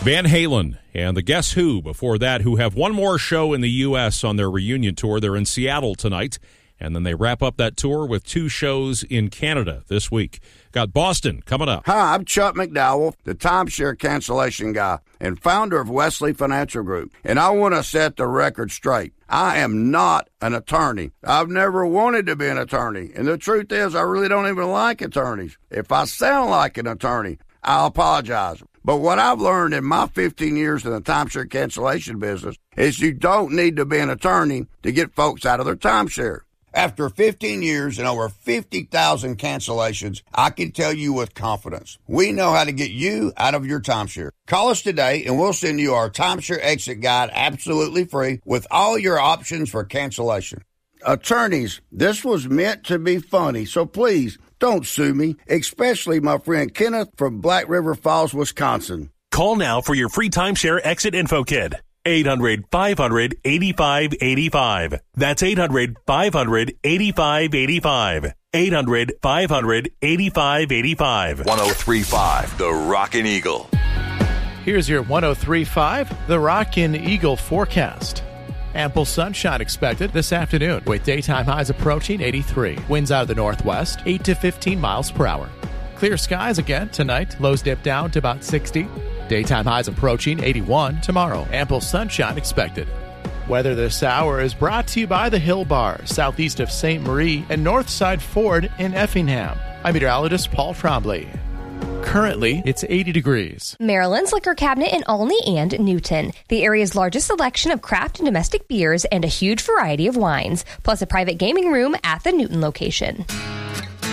Van Halen and the Guess Who before that, who have one more show in the U.S. on their reunion tour. They're in Seattle tonight, and then they wrap up that tour with 2 shows in Canada this week. Got Boston coming up. Hi, I'm Chuck McDowell, the timeshare cancellation guy and founder of Wesley Financial Group. And I want to set the record straight. I am not an attorney. I've never wanted to be an attorney. And the truth is, I really don't even like attorneys. If I sound like an attorney, I'll apologize. But what I've learned in my 15 years in the timeshare cancellation business is you don't need to be an attorney to get folks out of their timeshare. After 15 years and over 50,000 cancellations, I can tell you with confidence, we know how to get you out of your timeshare. Call us today and we'll send you our timeshare exit guide absolutely free with all your options for cancellation. Attorneys, this was meant to be funny, so please don't sue me, especially my friend Kenneth from Black River Falls, Wisconsin. Call now for your free timeshare exit info kit. 800-500-8585. That's 800-500-8585. 800-500-8585. 103.5 The Rockin' Eagle. Here's your 103.5 The Rockin' Eagle forecast. Ample sunshine expected this afternoon with daytime highs approaching 83. Winds out of the northwest, 8 to 15 miles per hour. Clear skies again tonight. Lows dip down to about 60. Daytime highs approaching 81 tomorrow. Ample sunshine expected. Weather this hour is brought to you by the Hill Bar, southeast of St. Marie and Northside Ford in Effingham. I'm meteorologist Paul Trombley. Currently, it's 80 degrees. Maryland's Liquor Cabinet in Olney and Newton. The area's largest selection of craft and domestic beers and a huge variety of wines, plus a private gaming room at the Newton location.